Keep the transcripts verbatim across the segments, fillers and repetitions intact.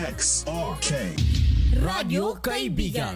X R K Radyo Kaibigan.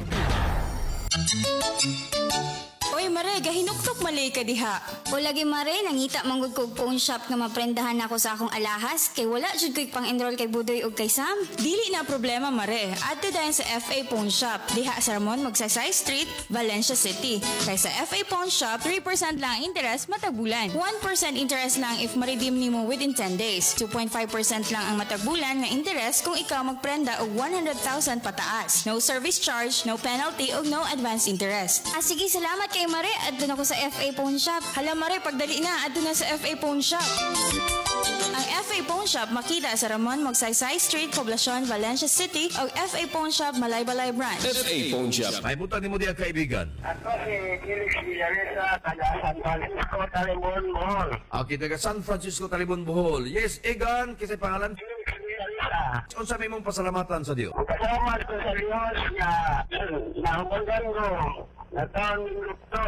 Oy mare, gahinuktok malay ka diha. O lagi mare, nangita manggod kog phone shop nga maprendahan ako sa akong alahas kay wala jud ko'y pang-enroll kay Budoy ug kay Sam. Dili na problema mare. Adto dayon sa F A Pawn Shop. Diha sa Ramon Magsaysay Street, Valencia City. Kay sa F A Pawn Shop, three percent lang ang interest matag bulan. one percent interest lang if ma-redeem nimo within ten days. two point five percent lang ang matag bulan nga interest kung ikaw magprenda og one hundred thousand pataas. No service charge, no penalty ug no advance interest. Ah sige, salamat kay mare. Adto na ko sa F A Pawn Shop. Hala mare, pagdali na adto na sa F A Pawn Shop. Ang F A Pawn Shop makita sa Ramon Magsaysay Street, Poblacion, Valencia City o F A Pawn Shop Malaybalay Branch. F A Pawn Shop. Ay, punta ni mo diya kaibigan. Ako si Felix Villaresa, taga San Francisco, Talibon, Bohol. Okay, taga San Francisco, Talibon, Bohol. Yes, Egan, kisay pangalan. Felix Villaresa. Kung sabi mong pasalamatan sa Diyo. Ang kasama ko sa Diyos na nahubagan ko na taon ng doktor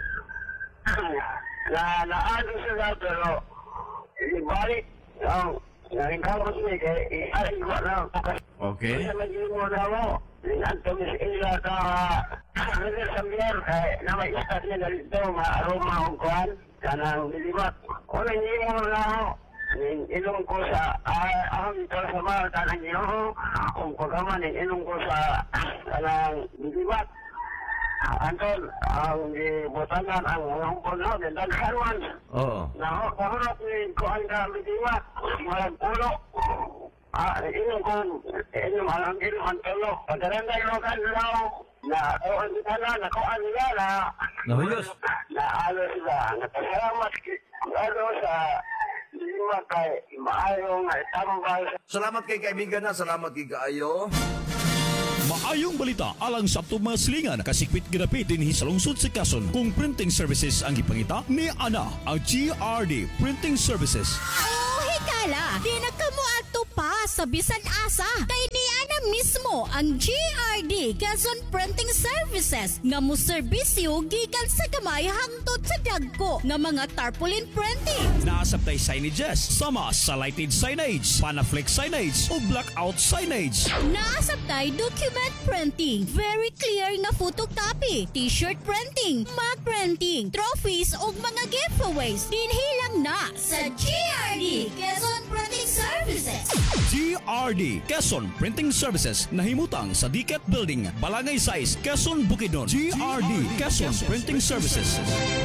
na naano sila pero ibalik ang naringkamot niya kaya ialing ko na. Okay. Kasi magiging mo na mo. Ninantumis ila ka kasi sa miyer kaya na may istat niya na dito ma-aroma ang kuhan kanang nilibat. O hindi mo na ako. Inong ko sa ahang ito sa mga tanang niyo kung pagkaman inong ko sa kanang nilibat. Anton, ang gibutangan ang hangpon ho, nagdagharwan. Oo. Na kaharap ni kuhan ka mitiwat, malang pulo. Ah, inong ko, inong alang inong ang tulo. Pagkaranday mo ka nalaw, na kuhan kita na, na kuhan nila na. Nahuyos. Na alo sila, natasalamat ano sa lima kay maayong tambal. Salamat kay kaibigan na, salamat kay kaayo. Maayong balita alang sa atong mga silingan kasikpit ginapit dinhi sa lungsod sa Quezon kung printing services ang ipangita ni ana ang G R D Printing Services. Oh, hikala, di na kamo ato pa sa bisan asa. Kay ni ana mismo ang G R D Quezon Printing Services nga mo serbisyo gikan sa gamay hangtod sa dagko nga mga tarpaulin printing. Naasabtay signages sama sa lighted signage, panaflex signage o blackout signage. Naasabtay document printing, very clear nga photocopy, t-shirt printing, mug printing, trophies ug mga giveaways. Dinhilang na sa G R D Quezon Printing Services. G R D Quezon Printing Services nahimutang sa D C A T Building, Balangay Size, Quezon, Bukidnon. G R D Quezon Printing Services.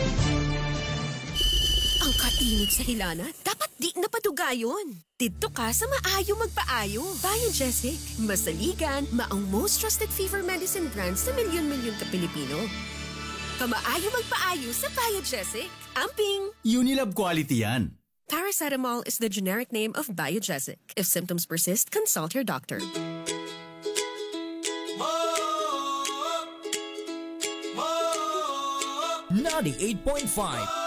Ang kainit sa hilana, dapat di napadugayon. Dito ka sa maayo magpaayo. Biogesic, masaligan, maong most trusted fever medicine brand sa milyon-milyon ka Pilipino. Kamaayo magpaayo sa Biogesic. Amping! Unilab quality yan. Paracetamol is the generic name of Biogesic. If symptoms persist, consult your doctor. ninety-eight point five